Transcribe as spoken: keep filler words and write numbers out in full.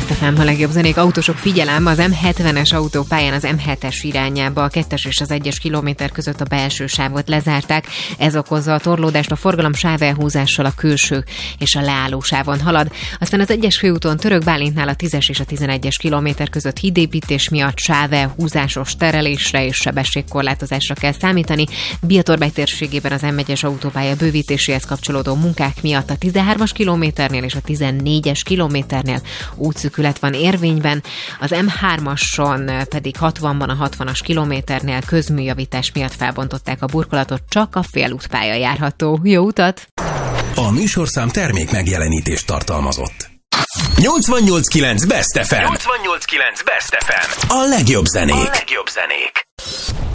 Best ef em, a legjobb zenék. Autósok, figyelem, az em hetvenes autópályán az em hetes irányába a kettes és az egyes kilométer között a belső sávot lezárták. Ez okozza a torlódást, a forgalom sávelhúzással a külső és a leálló sávon halad. Aztán az egyes főúton Török Bálintnál a tízes és a tizenegyes kilométer között hídépítés miatt sávelhúzásos terelésre és sebességkorlátozásra kell számítani. Biatorbágy térségében az em egyes autópálya bővítéséhez kapcsolódó munkák miatt a tizenhármas kilométernél és a tizennégyes kilométernél útszűkület van érvényben, az em hármason pedig hatvanban a hatvanas kilométernél közműjavítás miatt felbontották a burkolatot, csak a félútpálya járható. Jó utat! A műsorszám termék megjelenítést tartalmazott. nyolcvannyolc kilenc Best ef em. nyolcvannyolc kilenc Best ef em. A legjobb zenék. A legjobb zenék.